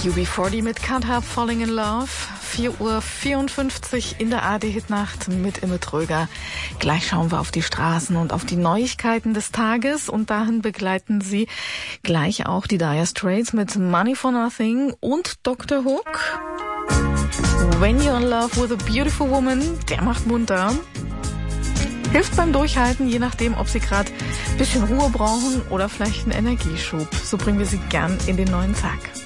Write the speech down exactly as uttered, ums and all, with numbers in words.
U B vierzig mit Can't Help Falling in Love. vier Uhr vierundfünfzig in der A R D-Hitnacht mit Imme Tröger. Gleich schauen wir auf die Straßen und auf die Neuigkeiten des Tages. Und dahin begleiten Sie gleich auch die Dire Straits mit Money for Nothing und Doktor Hook. When You're in Love with a Beautiful Woman, der macht munter. Hilft beim Durchhalten, je nachdem, ob Sie gerade ein bisschen Ruhe brauchen oder vielleicht einen Energieschub. So bringen wir Sie gern in den neuen Tag.